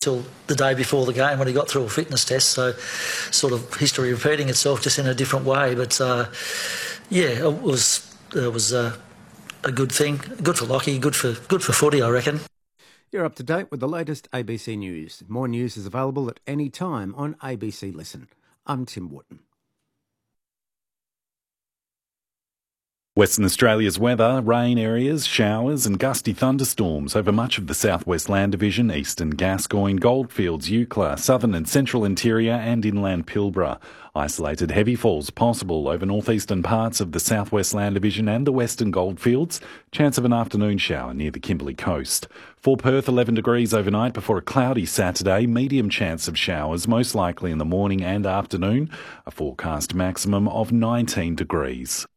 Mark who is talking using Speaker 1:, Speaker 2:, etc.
Speaker 1: till the day before the game when he got through a fitness test. So sort of history repeating itself just in a different way. But, it was a good thing. Good for Lockie, good for footy, I reckon.
Speaker 2: You're up to date with the latest ABC News. More news is available at any time on ABC Listen. I'm Tim Wharton.
Speaker 3: Western Australia's weather, rain areas, showers and gusty thunderstorms over much of the Southwest Land Division, Eastern Gascoyne, Goldfields, Eucla, Southern and Central Interior and Inland Pilbara. Isolated heavy falls possible over northeastern parts of the Southwest Land Division and the Western Goldfields. Chance of an afternoon shower near the Kimberley coast. For Perth, 11 degrees overnight before a cloudy Saturday. Medium chance of showers, most likely in the morning and afternoon. A forecast maximum of 19 degrees.